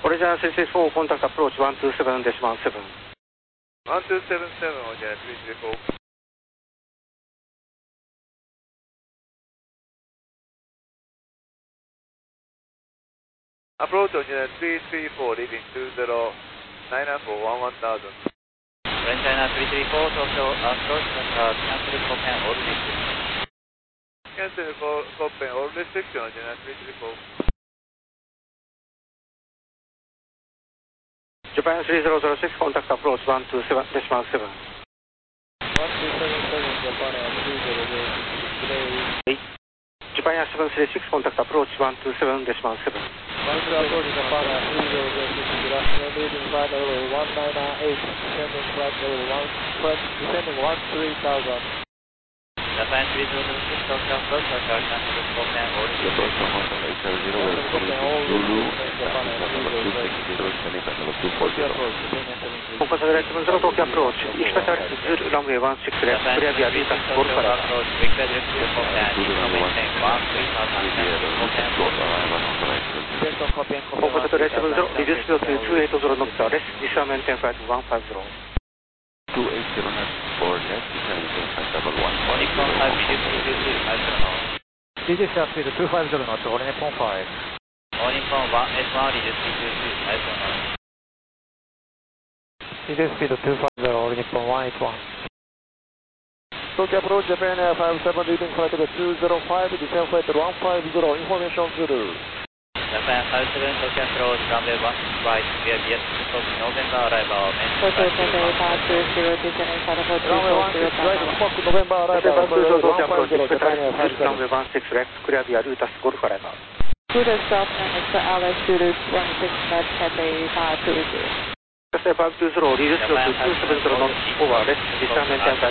Origin 334, contact approach 127 decimal 7. 1277, Origin 334. Approach Origin 334, leading 2094 1000. When China 334, Tokyo approach, cancel Copen all restriction. Cancel Copen all restriction, Origin 334. Japan 3006, contact approach 127 decimal 7. 1277, Japan 3006, Japan 736, contact approach 127 decimal 7. approach Japan 3006, leading flight level 1998, descending flight level 13,000. Japan 3006, Tokyo approach, cancel Copen all Compass Direct 70, Tokyo approach, Express Altitude runway 16 left, clear via Lutas, Golf Carrera. Compass Direct 70, reduce speed to 280 knots, rest, descend maintain flight 150. 280 knots for next descending flight level 1. Nippon 5 reduce speed to 5 knots. DJ speed 250 knots, All Nippon 5. All Nippon 1, S1 reduce speed to 5 knots. DJ speed 250, All Nippon 181. Tokyo approach Japan Air 57, leading flight level 205, descend flight 150, information Zulu. Japan 57, Tokyo approach, runway 16 right, clear via November arrival, Tokyo Cathay 520, descending flight level 240, Right, Smoke November arrival, Tokyo approach, 150, Express Japan Air Altitude 57. runway 16 left, clear via Lutas, Golf Carrera. Good stop and for LS Zulu 16 left, Cathay 520. Cathay 520, reduce speed to 270 knots, over, rest, descend maintain flight